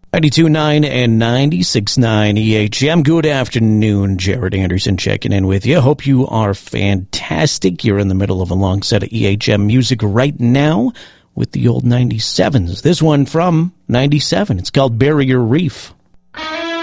92.9 and 96.9 EHM. Good afternoon. Jared Anderson checking in with you. Hope you are fantastic. You're in the middle of a long set of EHM music right now with the old 97s. This one from 97. It's called Barrier Reef.